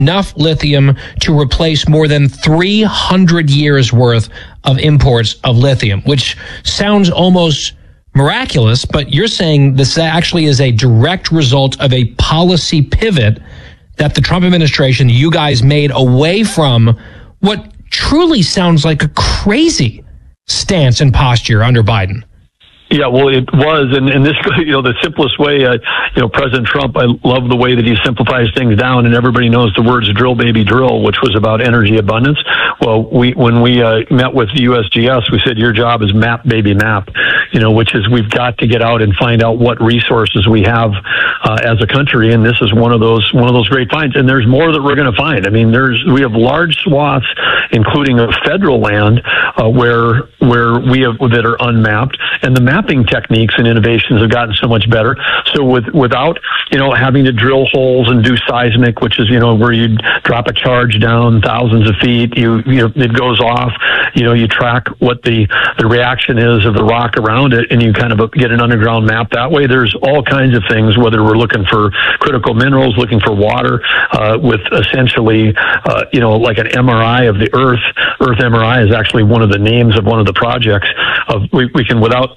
enough lithium to replace more than 300 years worth of imports of lithium, which sounds almost miraculous, but you're saying this actually is a direct result of a policy pivot that the Trump administration, you guys made away from what truly sounds like a crazy stance and posture under Biden. Yeah, well, it was, and this, the simplest way, President Trump, I love the way that he simplifies things down, and everybody knows the words "drill, baby, drill," which was about energy abundance. Well, when we met with the USGS, we said your job is map, baby, map. Which is we've got to get out and find out what resources we have as a country, and this is one of those great finds. And there's more that we're going to find. I mean, we have large swaths, including of federal land, where we have that are unmapped, and the mapping techniques and innovations have gotten so much better. So without having to drill holes and do seismic, which is where you drop a charge down thousands of feet, it goes off. You track what the reaction is of the rock around it, and you kind of get an underground map that way. There's all kinds of things, whether we're looking for critical minerals, looking for water, with essentially, like an MRI of the Earth. Earth MRI is actually one of the names of one of the projects. We can without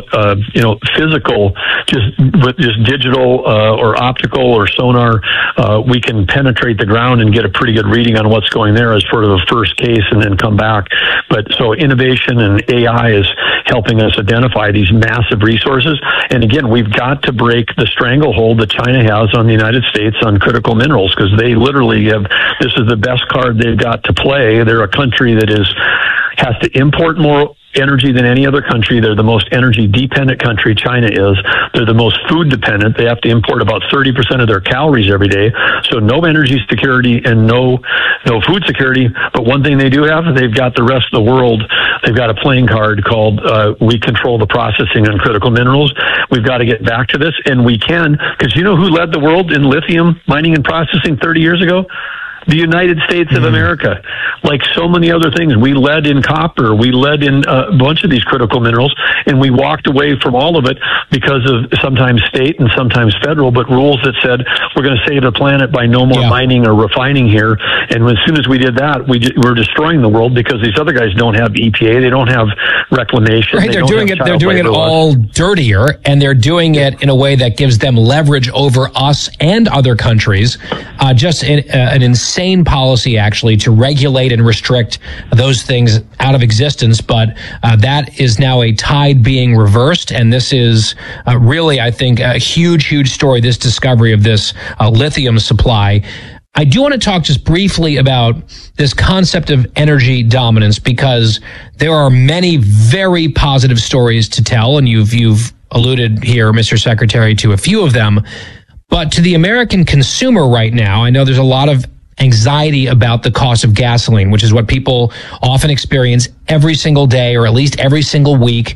physical, with just digital or optical or sonar, we can penetrate the ground and get a pretty good reading on what's going there as sort of a first case, and then come back. But so innovation and AI is helping us identify these massive resources. And again, we've got to break the stranglehold that China has on the United States on critical minerals, because they literally this is the best card they've got to play. They're a country that has to import more energy than any other country. They're the most energy dependent country, China is. They're the most food dependent. They have to import about 30% of their calories every day. So no energy security and no food security. But one thing they do have, they've got the rest of the world. They've got a playing card called we control the processing on critical minerals. We've got to get back to this, and we can, because you know who led the world in lithium mining and processing 30 years ago? The United States of America. Like so many other things, we led in copper, we led in a bunch of these critical minerals, and we walked away from all of it because of sometimes state and sometimes federal, but rules that said we're going to save the planet by no more mining or refining here. And as soon as we did that, we're destroying the world, because these other guys don't have EPA, they don't have reclamation. Right, they're doing it all dirtier, and they're doing it in a way that gives them leverage over us and other countries. Just an insane policy, actually, to regulate and restrict those things out of existence. But that is now a tide being reversed. And this is really, I think, a huge, huge story, this discovery of this lithium supply. I do want to talk just briefly about this concept of energy dominance, because there are many very positive stories to tell. And you've alluded here, Mr. Secretary, to a few of them. But to the American consumer right now, I know there's a lot of anxiety about the cost of gasoline, which is what people often experience every single day, or at least every single week.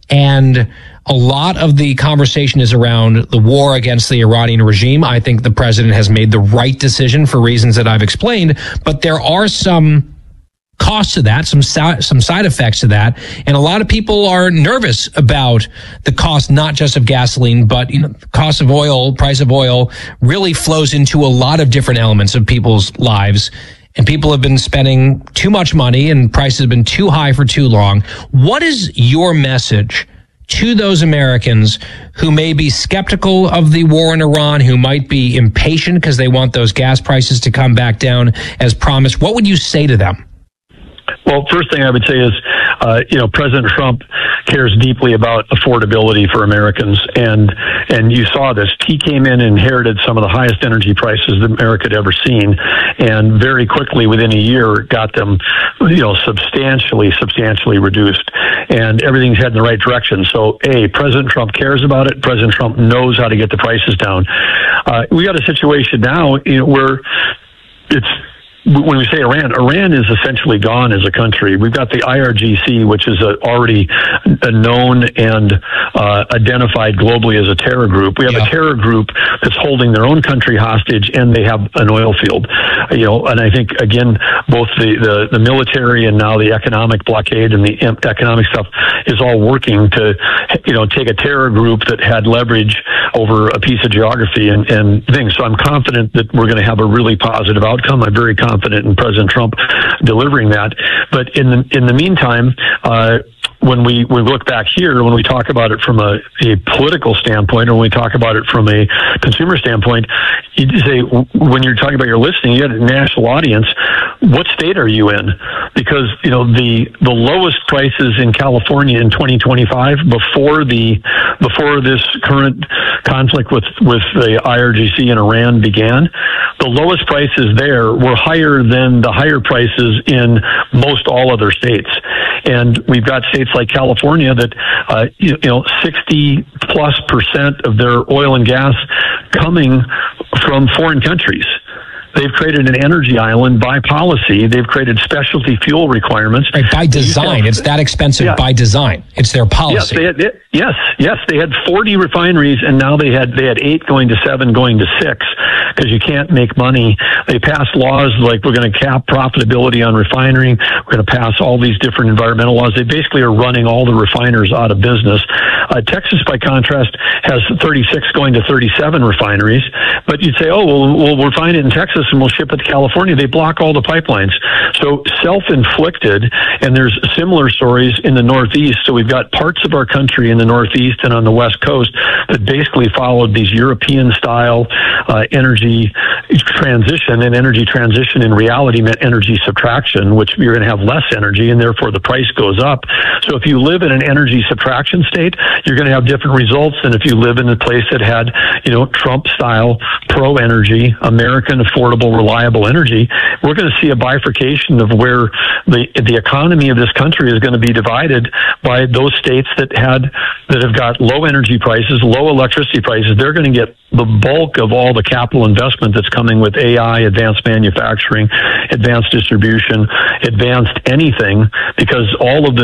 And a lot of the conversation is around the war against the Iranian regime. I think the president has made the right decision for reasons that I've explained, but there are some costs to that, some side effects to that. And a lot of people are nervous about the cost, not just of gasoline, but the cost of oil, price of oil really flows into a lot of different elements of people's lives. And people have been spending too much money, and prices have been too high for too long. What is your message to those Americans who may be skeptical of the war in Iran, who might be impatient because they want those gas prices to come back down as promised? What would you say to them? Well, first thing I would say is, President Trump cares deeply about affordability for Americans. And you saw this. He came in and inherited some of the highest energy prices that America had ever seen. And very quickly, within a year, got them, substantially reduced. And everything's heading in the right direction. So, President Trump cares about it. President Trump knows how to get the prices down. We got a situation now, where when we say Iran is essentially gone as a country. We've got the IRGC, which is already a known and identified globally as a terror group. We have a terror group that's holding their own country hostage, and they have an oil field. And I think, again, both the military and now the economic blockade and the economic stuff is all working to, take a terror group that had leverage over a piece of geography and things. So I'm confident that we're going to have a really positive outcome. I'm very confident in President Trump delivering that. But in the meantime, when we look back here, when we talk about it from a political standpoint, or when we talk about it from a consumer standpoint, you say, when you're talking about your listing, you got a national audience. What state are you in? Because, the lowest prices in California in 2025, before this current conflict with the IRGC and Iran began, the lowest prices there were higher than the higher prices in most all other states. And we've got states like California that, 60+% of their oil and gas coming from foreign countries. They've created an energy island by policy. They've created specialty fuel requirements. Right, by design. It's that expensive by design. It's their policy. Yes, they had 40 refineries, and now they had 8 going to 7, going to 6, because you can't make money. They passed laws like we're going to cap profitability on refining. We're going to pass all these different environmental laws. They basically are running all the refiners out of business. Texas, by contrast, has 36 going to 37 refineries. But you'd say, we'll refine it in Texas and we'll ship it to California. They block all the pipelines. So self-inflicted, and there's similar stories in the Northeast. So we've got parts of our country in the Northeast and on the West Coast that basically followed these European-style energy transition, and energy transition in reality meant energy subtraction, which you're going to have less energy, and therefore the price goes up. So if you live in an energy subtraction state, you're going to have different results than if you live in a place that had, Trump-style pro-energy, American affordable, reliable energy. We're going to see a bifurcation of where the economy of this country is going to be divided by those states that have got low energy prices, low electricity prices. They're going to get the bulk of all the capital investment that's coming with AI, advanced manufacturing, advanced distribution, advanced anything, because all of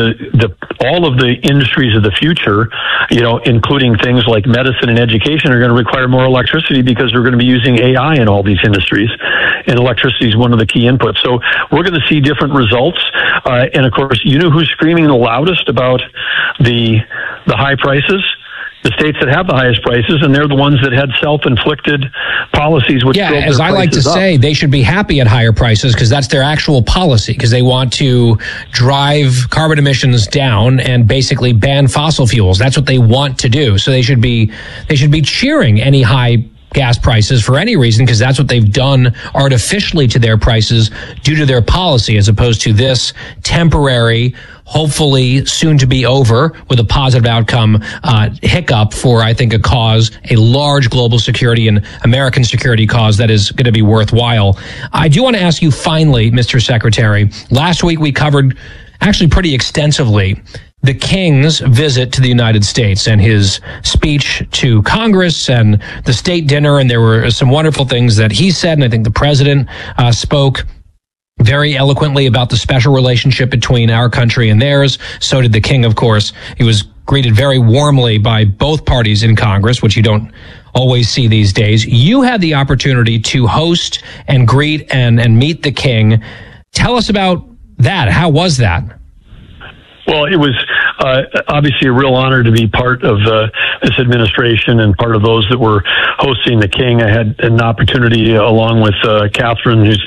the industries of the future, including things like medicine and education, are going to require more electricity because we're going to be using AI in all these industries, and electricity is one of the key inputs. So we're going to see different results, and of course, who's screaming the loudest about the high prices? The states that have the highest prices, and they're the ones that had self-inflicted policies which drove their prices up. As I like to say, they should be happy at higher prices because that's their actual policy, because they want to drive carbon emissions down and basically ban fossil fuels. That's what they want to do. So they should be cheering any high gas prices for any reason, because that's what they've done artificially to their prices due to their policy, as opposed to this temporary, hopefully soon to be over with a positive outcome, hiccup for, I think, a large global security and American security cause that is going to be worthwhile. I do want to ask you finally, Mr. Secretary, last week we covered actually pretty extensively the King's visit to the United States and his speech to Congress and the state dinner. And there were some wonderful things that he said. And I think the president spoke very eloquently about the special relationship between our country and theirs. So did the King, of course. He was greeted very warmly by both parties in Congress, which you don't always see these days. You had the opportunity to host and greet and meet the King. Tell us about that. How was that? Well, it was obviously a real honor to be part of this administration and part of those that were hosting the King. I had an opportunity along with Catherine, who's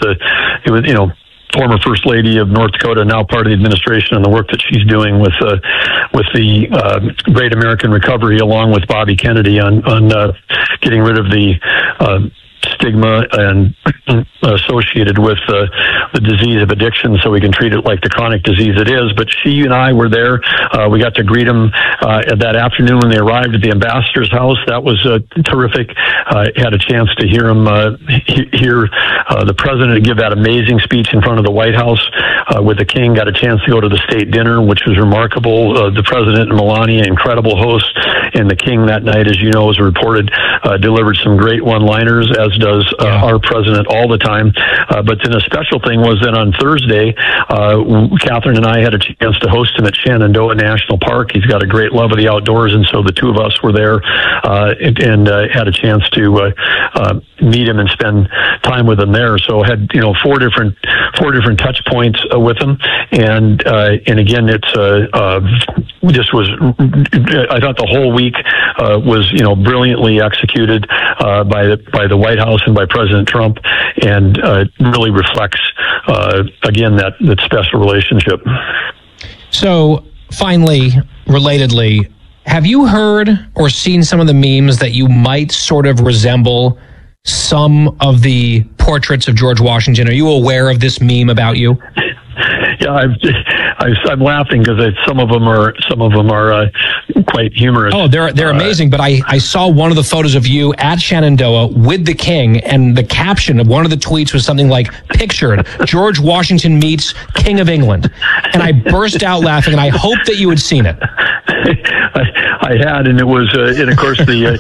former First Lady of North Dakota, now part of the administration, and the work that she's doing with the Great American Recovery, along with Bobby Kennedy on getting rid of the stigma and associated with the disease of addiction, so we can treat it like the chronic disease it is. But she and I were there. We got to greet him that afternoon when they arrived at the ambassador's house. That was terrific. Had a chance to hear him hear the president give that amazing speech in front of the White House with the King. Got a chance to go to the state dinner, which was remarkable. The president and Melania, incredible hosts, and the King that night, as you know, was reported, delivered some great one-liners, as does our president all the time. But then a special thing was that on Thursday, Catherine and I had a chance to host him at Shenandoah National Park. He's got a great love of the outdoors, and so the two of us were there and had a chance to meet him and spend time with him there. So had four different touch points with him, and again, it's just was. I thought the whole week was brilliantly executed by the White House and by President Trump, and really reflects again that special relationship. So finally, relatedly, have you heard or seen some of the memes that you might sort of resemble some of the portraits of George Washington? Are you aware of this meme about you? Yeah, I'm laughing because some of them are quite humorous. Oh, they're amazing. But I saw one of the photos of you at Shenandoah with the king, and the caption of one of the tweets was something like, "Pictured George Washington meets King of England," and I burst out laughing. And I hope that you had seen it. I had, and it was, and of course the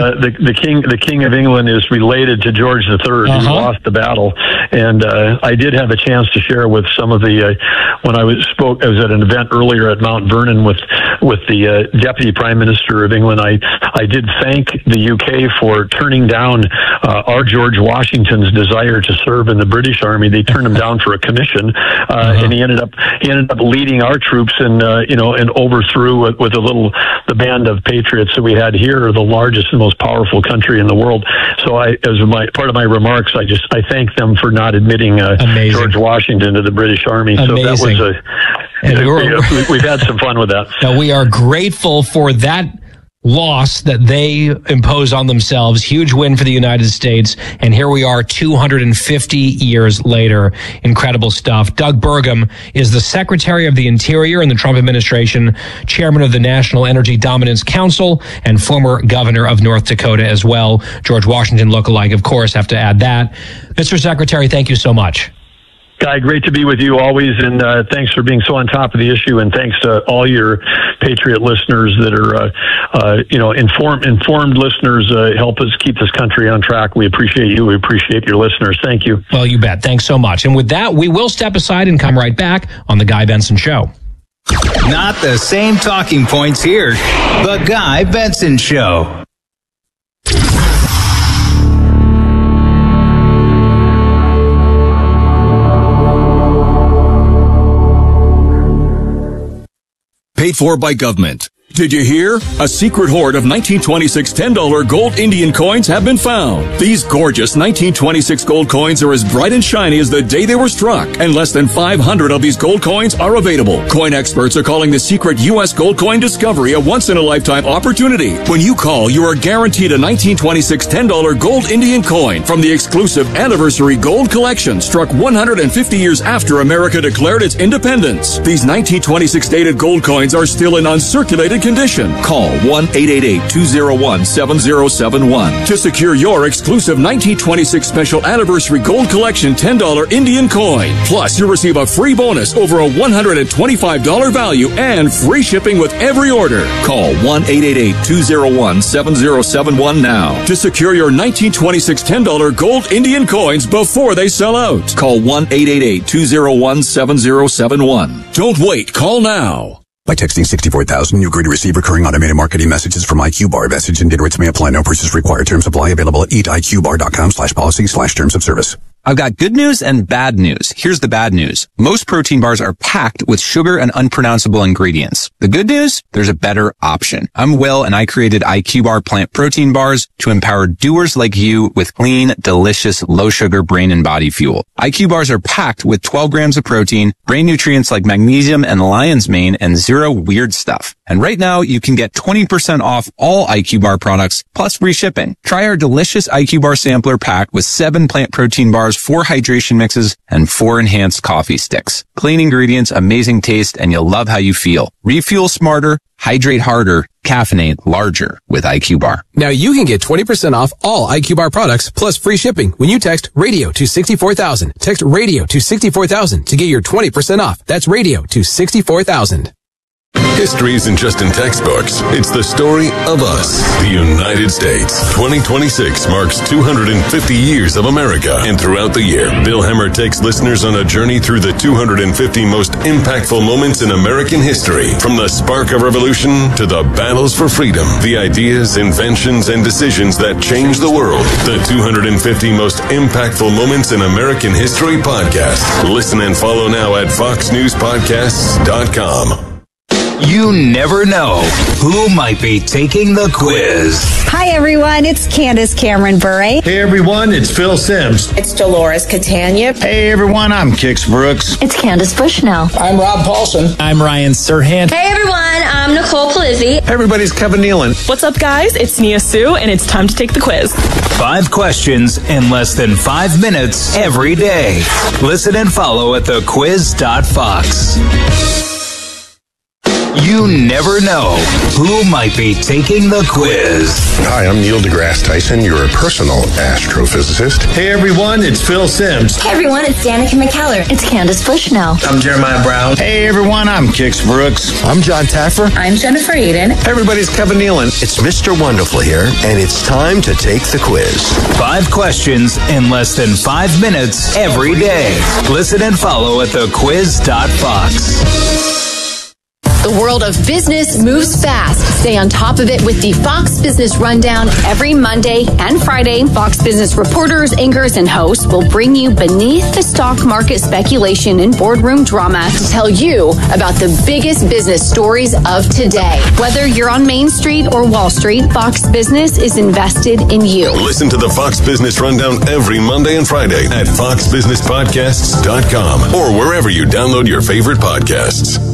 king of England is related to George III, who lost the battle, and I did have a chance to share with some of the when I was at an event earlier at Mount Vernon with the Deputy Prime Minister of England. I did thank the UK for turning down our George Washington's desire to serve in the British Army. They turned him down for a commission, and he ended up leading our troops and overthrew with the band of patriots that we had here, the largest and most powerful country in the world. So as part of my remarks, I thank them for not admitting George Washington to the British Army. Amazing. So that was we've had some fun with that. Now, we are grateful for that loss that they impose on themselves. Huge win for the United States. And here we are 250 years later. Incredible stuff. Doug Burgum is the Secretary of the Interior in the Trump administration, chairman of the National Energy Dominance Council, and former governor of North Dakota as well. George Washington lookalike, of course, have to add that. Mr. Secretary, thank you so much. Guy, great to be with you always, and thanks for being so on top of the issue, and thanks to all your Patriot listeners that are, informed listeners, help us keep this country on track. We appreciate you. We appreciate your listeners. Thank you. Well, you bet. Thanks so much. And with that, we will step aside and come right back on The Guy Benson Show. Not the same talking points here. The Guy Benson Show. Paid for by government. Did you hear? A secret hoard of 1926 $10 gold Indian coins have been found. These gorgeous 1926 gold coins are as bright and shiny as the day they were struck, and less than 500 of these gold coins are available. Coin experts are calling the secret U.S. gold coin discovery a once-in-a-lifetime opportunity. When you call, you are guaranteed a 1926 $10 gold Indian coin from the exclusive Anniversary Gold Collection, struck 150 years after America declared its independence. These 1926 dated gold coins are still in uncirculated condition. Call 1-888-201-7071 to secure your exclusive 1926 Special Anniversary Gold Collection $10 Indian coin. Plus, you'll receive a free bonus over a $125 value and free shipping with every order. Call 1-888-201-7071 now to secure your 1926 $10 gold Indian coins before they sell out. Call 1-888-201-7071. Don't wait. Call now. By texting 64,000, you agree to receive recurring automated marketing messages from IQ Bar. Message and data rates may apply. No purchase required. Terms apply. Available at eatiqbar.com/policy/terms of service. I've got good news and bad news. Here's the bad news. Most protein bars are packed with sugar and unpronounceable ingredients. The good news? There's a better option. I'm Will, and I created IQ Bar plant protein bars to empower doers like you with clean, delicious, low-sugar brain and body fuel. IQ bars are packed with 12 grams of protein, brain nutrients like magnesium and lion's mane, and zero weird stuff. And right now, you can get 20% off all IQ Bar products, plus free shipping. Try our delicious IQ Bar sampler pack with 7 plant protein bars, 4 hydration mixes, and 4 enhanced coffee sticks. Clean ingredients, amazing taste, and you'll love how you feel. Refuel smarter, hydrate harder, caffeinate larger with IQ Bar. Now you can get 20% off all IQ Bar products plus free shipping when you text radio to 64,000. Text radio to 64,000 to get your 20% off. That's radio to 64,000. History isn't just in textbooks. It's the story of us, the United States. 2026 marks 250 years of America. And throughout the year, Bill Hemmer takes listeners on a journey through the 250 most impactful moments in American history. From the spark of revolution to the battles for freedom, the ideas, inventions, and decisions that changed the world. The 250 most impactful moments in American history podcast. Listen and follow now at foxnewspodcasts.com. You never know who might be taking the quiz. Hi, everyone. It's Candace Cameron Bure. Hey, everyone. It's Phil Sims. It's Dolores Catania. Hey, everyone. I'm Kix Brooks. It's Candace Bushnell. I'm Rob Paulson. I'm Ryan Serhant. Hey, everyone. I'm Nicole Palizzi. Hey, everybody's Kevin Nealon. What's up, guys? It's Nia Sue, and it's time to take the quiz. 5 questions in less than 5 minutes every day. Listen and follow at thequiz.fox. You never know who might be taking the quiz. Hi, I'm Neil deGrasse Tyson, your personal astrophysicist. Hey, everyone, it's Phil Sims. Hey, everyone, it's Danica McKellar. It's Candace Bushnell. I'm Jeremiah Brown. Hey, everyone, I'm Kix Brooks. I'm John Taffer. I'm Jennifer Eden. Hey, everybody's Kevin Nealon. It's Mr. Wonderful here, and it's time to take the quiz. 5 questions in less than 5 minutes every day. Listen and follow at thequiz.fox. The world of business moves fast. Stay on top of it with the Fox Business Rundown every Monday and Friday. Fox Business reporters, anchors, and hosts will bring you beneath the stock market speculation and boardroom drama to tell you about the biggest business stories of today. Whether you're on Main Street or Wall Street, Fox Business is invested in you. Listen to the Fox Business Rundown every Monday and Friday at foxbusinesspodcasts.com or wherever you download your favorite podcasts.